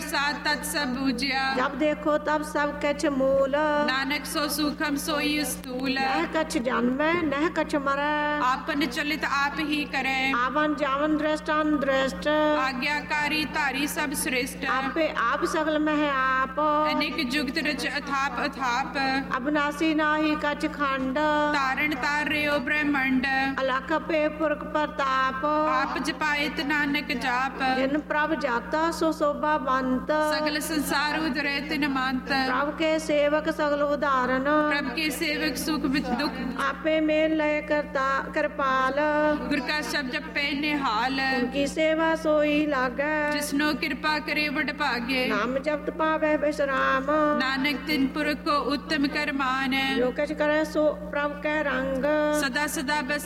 प्रसाद तत् सब बूझिया। जब देखो तब सब कछ मूल, नानक सो सूखम सोई स्थूल। नह कछ जन्मै नह कछ मरै, आपन चलित आप ही करे। आवन जावन दृष्टान दृष्ट, आज्ञाकारी तारी सब श्रेष्ठ। आपे आप सकल मह आप, अनेक जुगत रच अथाप अथाप। अविनाशी नाही कछ खंड, तारण तार रयो ब्रह्मंड। अलख पे पुरख प्रताप, आप जपायत नानक जाप। जिन प्रभ जाता सो शोभावंत, सगल संसार उदरे तिन मांत। प्रभ के सेवक सगल उदाहरण, प्रभ के सेवक सुख विद दुख। आपे मेल लय करता कृपाल, गुर का शब्द जपे निहाल। उनकी सेवा सोई लागे, जिसनो कृपा करे बड़ भागे। नाम जपत पावे विश्राम, नानक तिन पुरख को उत्तम कर मान। जो कछ करे सो प्रभ के रंग, सदा सदा बस